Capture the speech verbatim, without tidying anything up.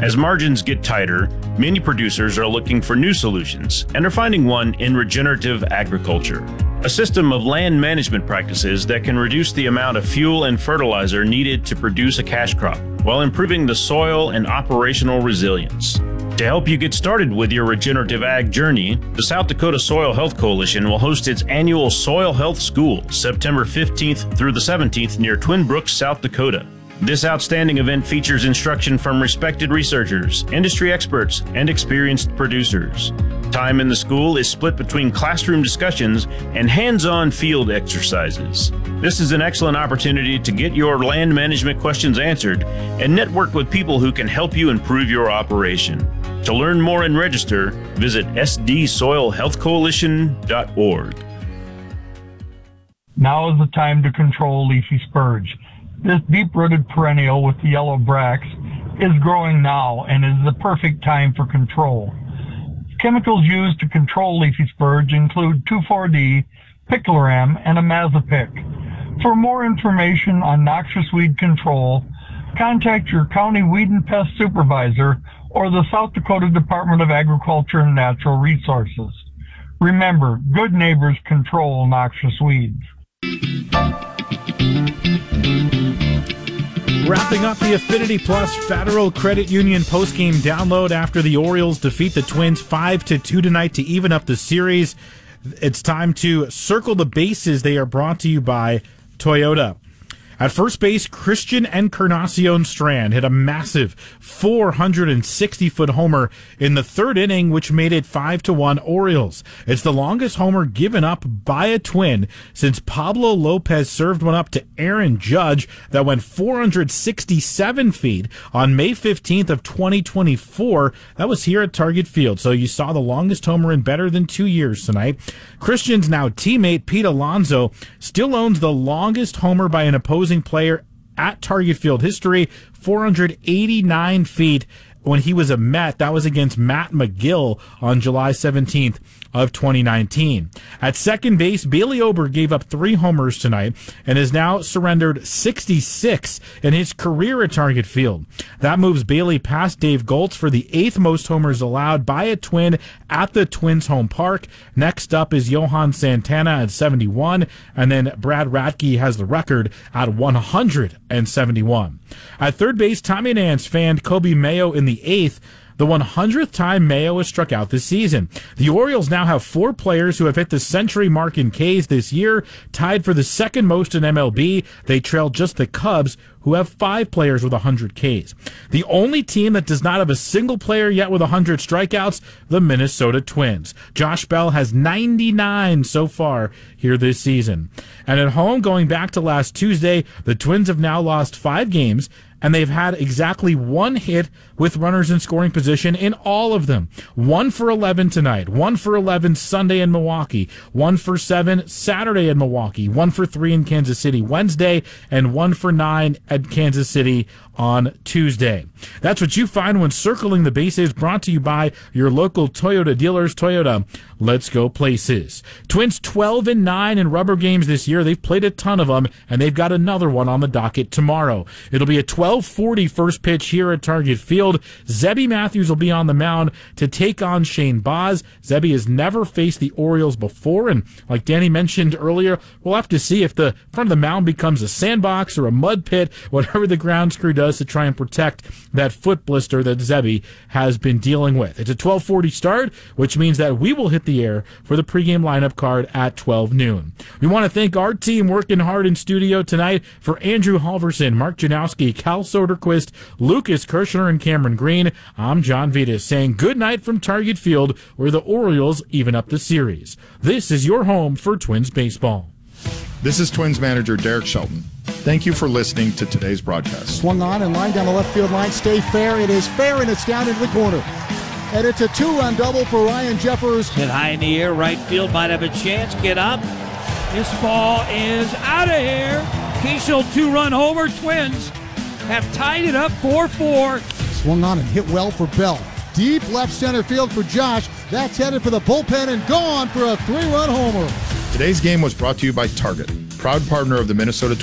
As margins get tighter, many producers are looking for new solutions and are finding one in regenerative agriculture, a system of land management practices that can reduce the amount of fuel and fertilizer needed to produce a cash crop while improving the soil and operational resilience. To help you get started with your regenerative ag journey, the South Dakota Soil Health Coalition will host its annual Soil Health School September fifteenth through the seventeenth near Twin Brooks, South Dakota. This outstanding event features instruction from respected researchers, industry experts, and experienced producers. Time in the school is split between classroom discussions and hands-on field exercises. This is an excellent opportunity to get your land management questions answered and network with people who can help you improve your operation. To learn more and register, visit s d soil health coalition dot org. Now is the time to control leafy spurge. This deep-rooted perennial with the yellow bracts is growing now and is the perfect time for control. Chemicals used to control leafy spurge include two four D, picloram, and imazapic. For more information on noxious weed control, contact your county weed and pest supervisor or the South Dakota Department of Agriculture and Natural Resources. Remember, good neighbors control noxious weeds. Wrapping up the Affinity Plus Federal Credit Union postgame download after the Orioles defeat the Twins five to two tonight to even up the series. It's time to circle the bases. They are brought to you by Toyota. At first base, Christian Encarnacion Strand hit a massive four hundred sixty foot homer in the third inning, which made it five to one Orioles. It's the longest homer given up by a Twin since Pablo Lopez served one up to Aaron Judge that went four hundred sixty-seven feet on May fifteenth of twenty twenty-four. That was here at Target Field. So you saw the longest homer in better than two years tonight. Christian's now teammate Pete Alonso still owns the longest homer by an opposing player at Target Field history, four hundred eighty-nine feet when he was a Met. That was against Matt McGill on July seventeenth of twenty nineteen. At second base, Bailey Ober gave up three homers tonight and has now surrendered sixty-six in his career at Target Field. That moves Bailey past Dave Goltz for the eighth most homers allowed by a Twin at the Twins' home park. Next up is Johan Santana at seventy-one, and then Brad Radke has the record at one hundred seventy-one. At third base, Tommy Nance fanned Kobe Mayo in the eighth, the one hundredth time Mayo has struck out this season. The Orioles now have four players who have hit the century mark in Ks this year, tied for the second most in M L B. They trail just the Cubs, who have five players with one hundred Ks. The only team that does not have a single player yet with one hundred strikeouts, the Minnesota Twins. Josh Bell has ninety-nine so far here this season. And at home, going back to last Tuesday, the Twins have now lost five games, and they've had exactly one hit with runners in scoring position in all of them. One for eleven tonight, one for eleven Sunday in Milwaukee, one for seven Saturday in Milwaukee, one for three in Kansas City Wednesday, and one for nine at Kansas City on Tuesday. That's what you find when circling the bases, brought to you by your local Toyota dealers. Toyota, let's go places. Twins twelve and nine in rubber games this year. They've played a ton of them, and they've got another one on the docket tomorrow. It'll be a twelve forty first pitch here at Target Field. Zebby Matthews will be on the mound to take on Shane Baz. Zebby has never faced the Orioles before, and like Danny mentioned earlier, we'll have to see if the front of the mound becomes a sandbox or a mud pit, whatever the ground crew does to try and protect that foot blister that Zebby has been dealing with. It's a twelve forty start, which means that we will hit the air for the pregame lineup card at twelve noon. We want to thank our team working hard in studio tonight. For Andrew Halverson, Mark Janowski, Cal Soderquist, Lucas Kirshner, and Cameron Green, I'm John Vitas saying good night from Target Field, where the Orioles even up the series. This is your home for Twins baseball. This is Twins manager Derek Shelton. Thank you for listening to today's broadcast. Swung on and line down the left field line. Stay fair. It is fair, and it's down into the corner. And it's a two-run double for Ryan Jeffers. Hit high in the air. Right field might have a chance. Get up. This ball is out of here. Keishel two-run homer. Twins have tied it up four four. Swung on and hit well for Bell. Deep left center field for Josh. That's headed for the bullpen and gone for a three-run homer. Today's game was brought to you by Target, proud partner of the Minnesota